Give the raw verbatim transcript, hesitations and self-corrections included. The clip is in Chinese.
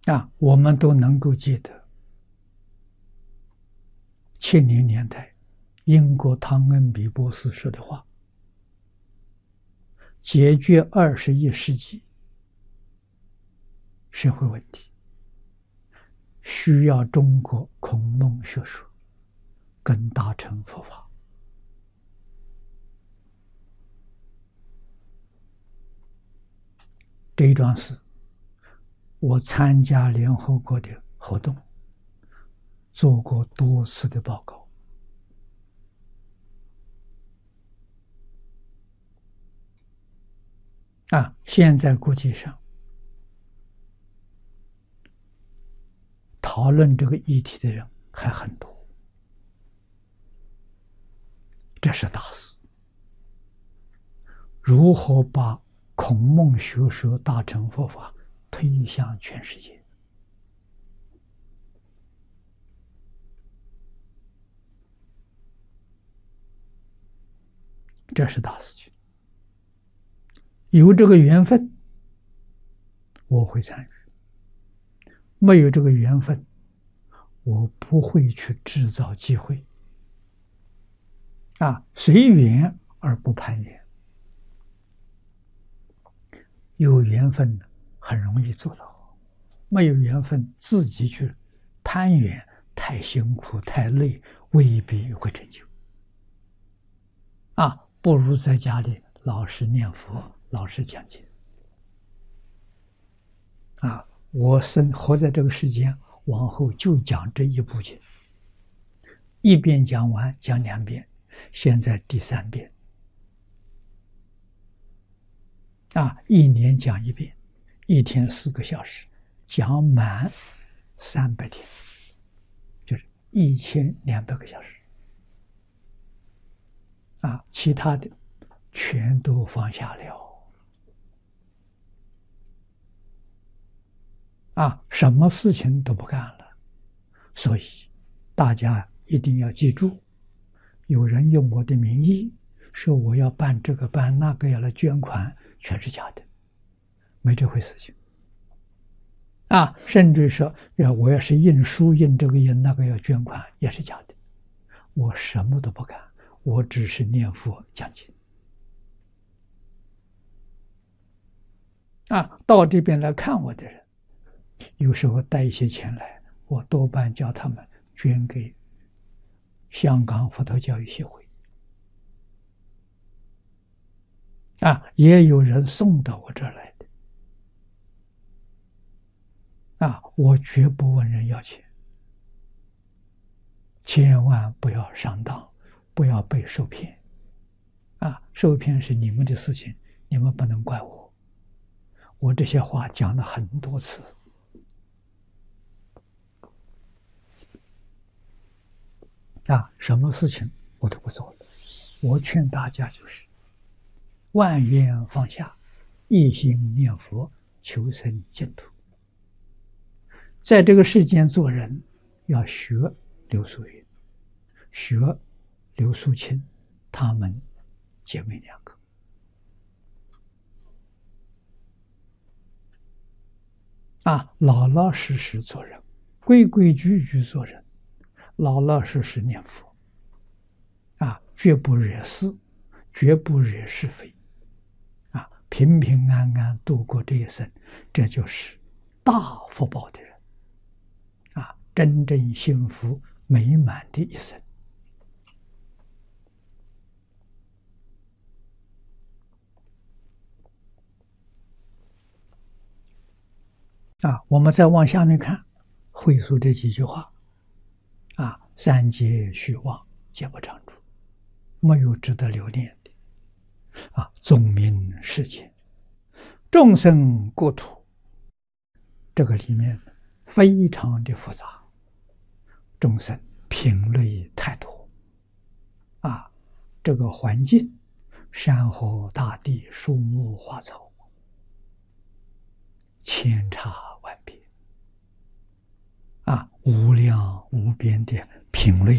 啊，我们都能够记得七零年代英国汤恩比博士说的话：解决二十一世纪社会问题，需要中国孔孟学说跟大乘佛法。这一桩事，我参加联合国的活动，做过多次的报告。啊，现在国际上讨论这个议题的人还很多，这是大事。如何把孔孟学说大乘佛法推向全世界？这是大事情。有这个缘分，我会参与；没有这个缘分，我不会去制造机会。啊，随缘而不攀缘。有缘分很容易做到，没有缘分自己去攀缘，太辛苦太累，未必会成就。啊，不如在家里老实念佛，老实讲经。啊，我生活在这个世间，往后就讲这一部经，一遍讲完，讲两遍，现在第三遍。啊，一年讲一遍，一天四个小时，讲满三百天，就是一千两百个小时。啊，其他的全都放下了。啊，什么事情都不干了。所以大家一定要记住，有人用我的名义说我要办这个办那个，要来捐款，全是假的，没这回事情。啊，甚至说要我要是印书印这个印那个要捐款，也是假的。我什么都不干，我只是念佛讲经。啊，到这边来看我的人，有时候带一些钱来，我多半叫他们捐给香港佛陀教育协会。啊，也有人送到我这儿来的。啊，我绝不问人要钱，千万不要上当，不要被受骗。啊，受骗是你们的事情，你们不能怪我。我这些话讲了很多次。啊，什么事情我都不做了。我劝大家就是万缘放下，一心念佛，求生净土。在这个世间做人，要学刘素云，学刘素卿，她们姐妹两个。啊，老老实实做人，规规矩矩做人，老老实实念佛。啊，绝不惹事，绝不惹是非。啊，平平安安度过这一生，这就是大福报的人。啊，真正幸福美满的一生。啊，我们再往下面看，回溯这几句话。啊，三界虚妄，皆不常住，没有值得留恋的。啊，宗明世界，众生国土，这个里面非常的复杂，众生品类太多。啊，这个环境，山河大地，树木花草，千差万别。啊，无量无边的品类。